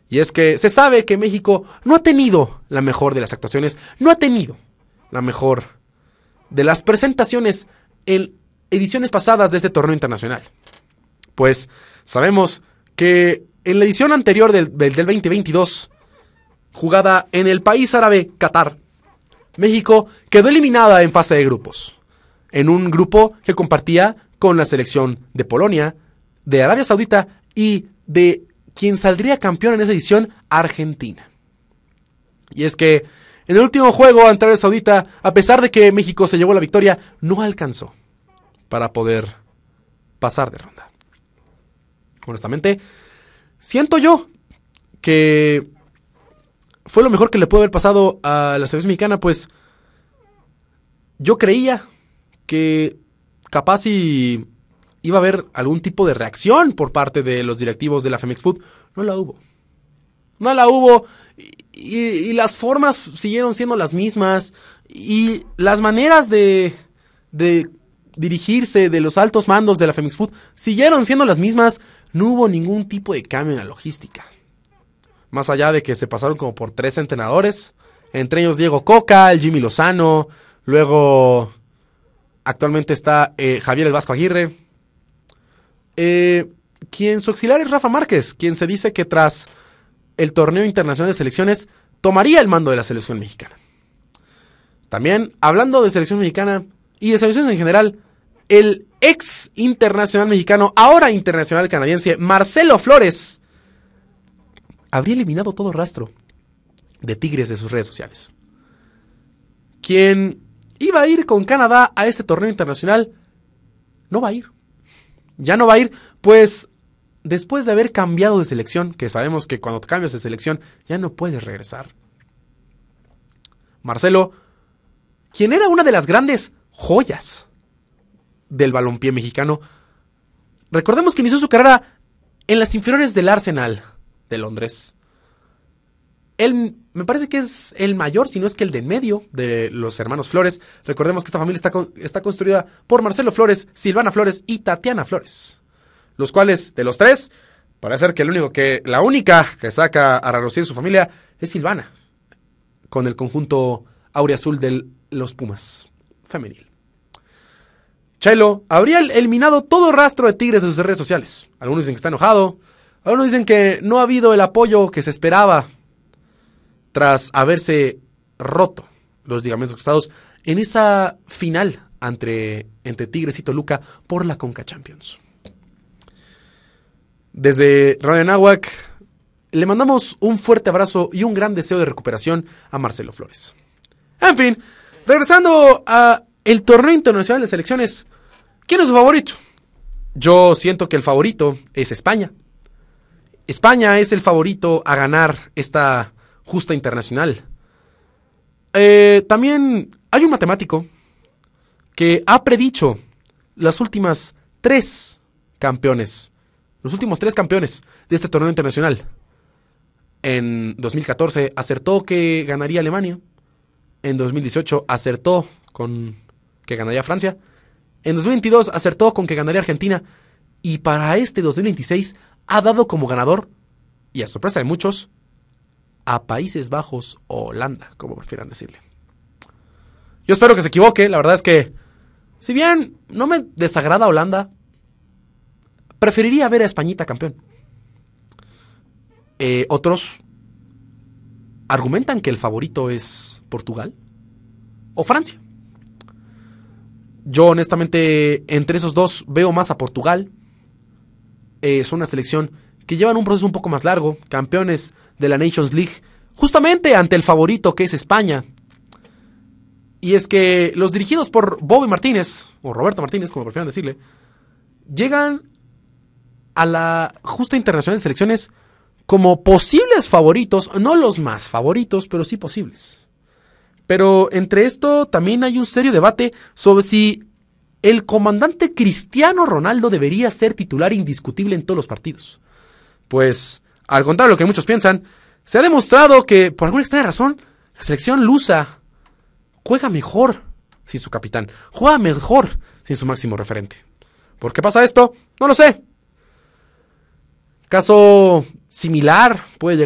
Y es que se sabe que México no ha tenido la mejor de las actuaciones, no ha tenido la mejor de las presentaciones en ediciones pasadas de este torneo internacional. Pues sabemos que en la edición anterior del 2022, jugada en el país árabe Qatar, México quedó eliminada en fase de grupos, en un grupo que compartía con la selección de Polonia, de Arabia Saudita y de quien saldría campeón en esa edición, Argentina. Y es que en el último juego ante Arabia Saudita, a pesar de que México se llevó la victoria, no alcanzó para poder pasar de ronda. Honestamente, siento yo que fue lo mejor que le pudo haber pasado a la selección mexicana, pues yo creía que capaz si iba a haber algún tipo de reacción por parte de los directivos de la Femex Food. No la hubo. No la hubo y las formas siguieron siendo las mismas y las maneras de dirigirse de los altos mandos de la Femex Food siguieron siendo las mismas. No hubo ningún tipo de cambio en la logística. Más allá de que se pasaron como por 3 entrenadores, entre ellos Diego Coca, el Jimmy Lozano, luego actualmente está Javier El Vasco Aguirre, quien su auxiliar es Rafa Márquez, quien se dice que tras el torneo internacional de selecciones tomaría el mando de la selección mexicana. También, hablando de selección mexicana y de selecciones en general, el ex internacional mexicano, ahora internacional canadiense, Marcelo Flores, habría eliminado todo rastro de Tigres de sus redes sociales. Quien iba a ir con Canadá a este torneo internacional, no va a ir. Ya no va a ir, pues después de haber cambiado de selección, que sabemos que cuando cambias de selección ya no puedes regresar. Marcelo, quien era una de las grandes joyas del balompié mexicano, recordemos que inició su carrera en las inferiores del Arsenal de Londres. Él me parece que es el mayor, si no es que el de en medio de los hermanos Flores. Recordemos que esta familia está construida por Marcelo Flores, Silvana Flores y Tatiana Flores, los cuales, de los 3, parece ser que la única que saca a relucir su familia es Silvana, con el conjunto auriazul de los Pumas femenil. Chelo habría eliminado todo rastro de Tigres de sus redes sociales. Algunos dicen que está enojado, algunos dicen que no ha habido el apoyo que se esperaba tras haberse roto los ligamentos cruzados en esa final entre Tigres y Toluca por la Conca Champions. Desde Radio Anáhuac le mandamos un fuerte abrazo y un gran deseo de recuperación a Marcelo Flores. En fin, regresando a el torneo internacional de selecciones, ¿quién es su favorito? Yo siento que el favorito es España. España es el favorito a ganar esta justa internacional. También hay un matemático que ha predicho los últimos 3 campeones de este torneo internacional. En 2014 acertó que ganaría Alemania. En 2018 acertó con que ganaría Francia. En 2022 acertó con que ganaría Argentina. Y para este 2026 ha dado como ganador, y a sorpresa de muchos, a Países Bajos o Holanda, como prefieran decirle. Yo espero que se equivoque. La verdad es que, si bien no me desagrada Holanda, preferiría ver a Españita campeón. Otros argumentan que el favorito es Portugal o Francia. Yo honestamente entre esos dos veo más a Portugal. Es una selección que llevan un proceso un poco más largo, campeones de la Nations League, justamente ante el favorito que es España. Y es que los dirigidos por Bobby Martínez, o Roberto Martínez, como prefieran decirle, llegan a la justa internacional de selecciones como posibles favoritos, no los más favoritos, pero sí posibles. Pero entre esto también hay un serio debate sobre si el comandante Cristiano Ronaldo debería ser titular indiscutible en todos los partidos. Pues, al contrario de lo que muchos piensan, se ha demostrado que, por alguna extraña razón, la selección lusa juega mejor sin su capitán, juega mejor sin su máximo referente. ¿Por qué pasa esto? No lo sé. Caso similar puede llegar